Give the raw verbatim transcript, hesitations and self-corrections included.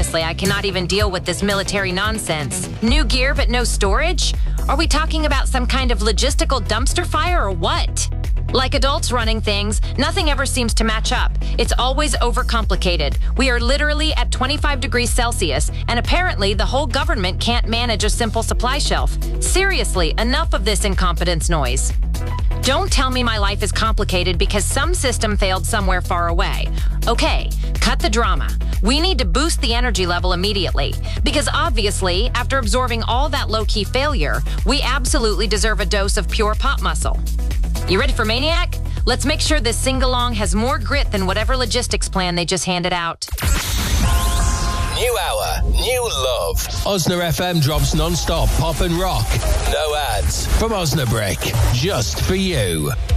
Seriously, I cannot even deal with this military nonsense. New gear but no storage? Are we talking about some kind of logistical dumpster fire or what? Like adults running things, nothing ever seems to match up. It's always overcomplicated. We are literally at twenty-five degrees Celsius, and apparently the whole government can't manage a simple supply shelf. Seriously, enough of this incompetence noise. Don't tell me my life is complicated because some system failed somewhere far away. Okay, cut the drama. We need to boost the energy level immediately. Because obviously, after absorbing all that low-key failure, we absolutely deserve a dose of pure pop muscle. You ready for Maniac? Let's make sure this sing-along has more grit than whatever logistics plan they just handed out. New hour, new love. Osna F M drops non-stop pop and rock. No ads from Osnabrick, just for you.